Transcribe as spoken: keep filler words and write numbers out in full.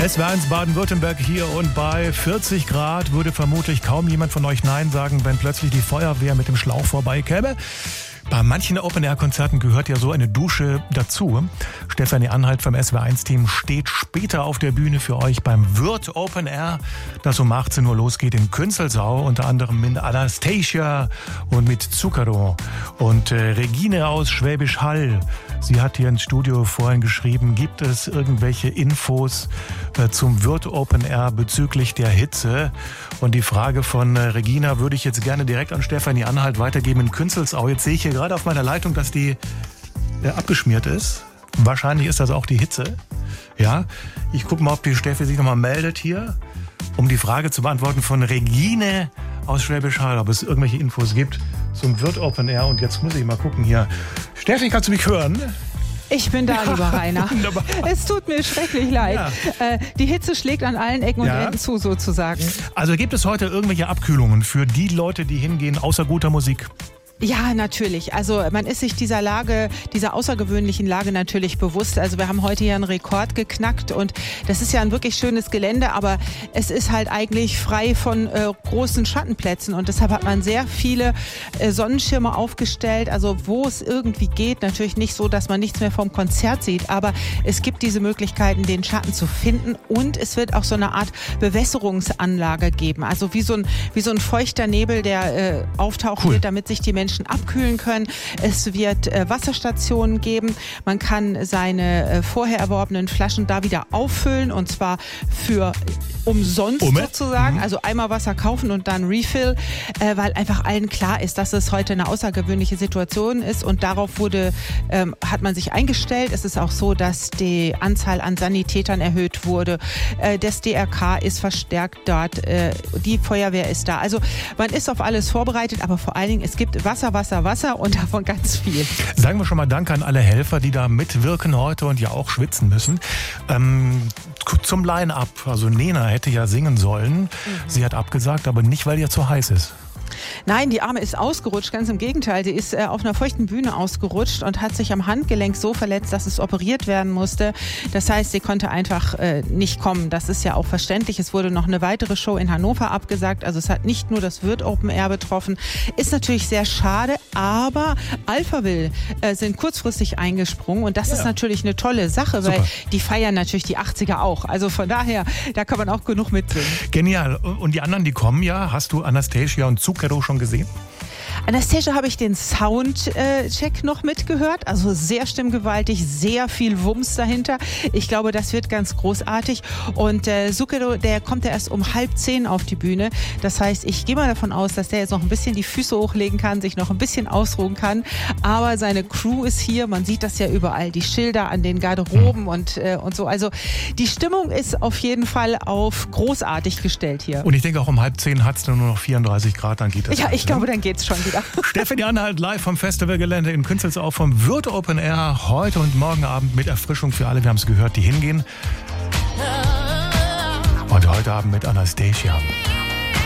S W R eins Baden-Württemberg hier und bei vierzig Grad würde vermutlich kaum jemand von euch Nein sagen, wenn plötzlich die Feuerwehr mit dem Schlauch vorbeikäme. Bei manchen Open-Air-Konzerten gehört ja so eine Dusche dazu. Stefanie Anhalt vom S W R eins Team steht später auf der Bühne für euch beim Würth Open Air, das um achtzehn Uhr losgeht in Künzelsau, unter anderem mit Anastasia und mit Zucchero. Und äh, Regine aus Schwäbisch Hall, sie hat hier ins Studio vorhin geschrieben, gibt es irgendwelche Infos äh, zum Würth Open Air bezüglich der Hitze? Und die Frage von äh, Regina würde ich jetzt gerne direkt an Stefanie Anhalt weitergeben in Künzelsau. Jetzt sehe ich hier gerade auf meiner Leitung, dass die äh, abgeschmiert ist. Wahrscheinlich ist das auch die Hitze. Ja, ich gucke mal, ob die Steffi sich nochmal meldet hier, um die Frage zu beantworten von Regine aus Schwäbisch Hall, ob es irgendwelche Infos gibt zum Würth Open Air. Und jetzt muss ich mal gucken hier. Steffi, kannst du mich hören? Ich bin da, lieber Rainer. Wunderbar. Es tut mir schrecklich leid. Ja. Äh, die Hitze schlägt an allen Ecken ja. und Enden zu, sozusagen. Also gibt es heute irgendwelche Abkühlungen für die Leute, die hingehen, außer guter Musik? Ja, natürlich. Also man ist sich dieser Lage, dieser außergewöhnlichen Lage natürlich bewusst. Also wir haben heute hier einen Rekord geknackt und das ist ja ein wirklich schönes Gelände, aber es ist halt eigentlich frei von äh, großen Schattenplätzen und deshalb hat man sehr viele äh, Sonnenschirme aufgestellt, also wo es irgendwie geht. Natürlich nicht so, dass man nichts mehr vom Konzert sieht, aber es gibt diese Möglichkeiten, den Schatten zu finden und es wird auch so eine Art Bewässerungsanlage geben. Also wie so ein, wie so ein feuchter Nebel, der äh, auftauchen cool. wird, damit sich die Menschen abkühlen können. Es wird äh, Wasserstationen geben. Man kann seine äh, vorher erworbenen Flaschen da wieder auffüllen und zwar für umsonst Ume. sozusagen. Mhm. Also einmal Wasser kaufen und dann Refill, äh, weil einfach allen klar ist, dass es heute eine außergewöhnliche Situation ist und darauf wurde, ähm, hat man sich eingestellt. Es ist auch so, dass die Anzahl an Sanitätern erhöht wurde. Äh, das D R K ist verstärkt dort. Äh, die Feuerwehr ist da. Also man ist auf alles vorbereitet, aber vor allen Dingen, es gibt Wasser Wasser, Wasser, Wasser und davon ganz viel. Sagen wir schon mal Danke an alle Helfer, die da mitwirken heute und ja auch schwitzen müssen. Ähm, zum Line-Up, also Nena hätte ja singen sollen. Mhm. Sie hat abgesagt, aber nicht, weil ihr zu heiß ist. Nein, die Arme ist ausgerutscht, ganz im Gegenteil. Sie ist äh, auf einer feuchten Bühne ausgerutscht und hat sich am Handgelenk so verletzt, dass es operiert werden musste. Das heißt, sie konnte einfach äh, nicht kommen. Das ist ja auch verständlich. Es wurde noch eine weitere Show in Hannover abgesagt. Also es hat nicht nur das Würth Open Air betroffen. Ist natürlich sehr schade, aber Alphaville äh, sind kurzfristig eingesprungen und das ja. ist natürlich eine tolle Sache, weil Super. die feiern natürlich die achtziger auch. Also von daher, da kann man auch genug mitsingen. Genial. Und die anderen, die kommen ja, hast du Anastasia und Zucchero schon gesehen? Anastasia habe ich den Soundcheck äh, noch mitgehört, also sehr stimmgewaltig, sehr viel Wumms dahinter. Ich glaube, das wird ganz großartig und äh, Zucchero, der kommt ja erst um halb zehn auf die Bühne. Das heißt, ich gehe mal davon aus, dass der jetzt noch ein bisschen die Füße hochlegen kann, sich noch ein bisschen ausruhen kann, aber seine Crew ist hier, man sieht das ja überall, die Schilder an den Garderoben und, äh, und so. Also die Stimmung ist auf jeden Fall auf großartig gestellt hier. Und ich denke auch um halb zehn hat es nur noch vierunddreißig Grad, dann geht das. Ja, alles, ich glaube, ne? dann geht's schon wieder. Stefanie Anhalt live vom Festivalgelände in Künzelsau vom Würth Open Air. Heute und morgen Abend mit Erfrischung für alle, wir haben es gehört, die hingehen. Und heute Abend mit Anastasia.